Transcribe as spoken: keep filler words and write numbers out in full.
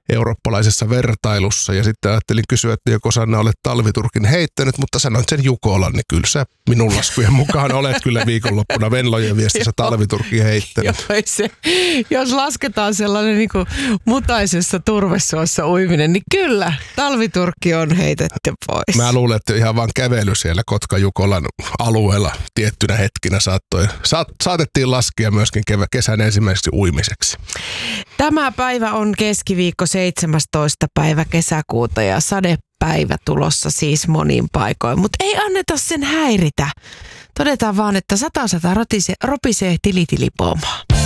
eurooppalaisessa vertailussa. Ja sitten ajattelin kysyä, että joko Sanna olet talviturkin heittänyt, mutta sanoit sen Jukolan, niin kyllä sä minun laskujen mukaan olet kyllä viikonloppuna Venlojen viestissä talviturkin heittänyt. Joo, se, jos lasketaan sellainen niin kuin mutaisessa turvesuossa uiminen, niin kyllä, talviturkki on heitetty pois. Mä luulen, että ihan vaan kävely siellä Kotka-Jukolan alueella tiettynä hetkinä saattoi, saat, saatettiin laskea myöskin kevä, kesän ensimmäiseksi uimiseksi. Tämä päivä on keskiviikko seitsemästoista päivä kesäkuuta ja sadepäivä tulossa siis monin paikoin, mutta ei anneta sen häiritä. Todetaan vaan, että sata sata rotisee, ropisee tilitilipoomaa.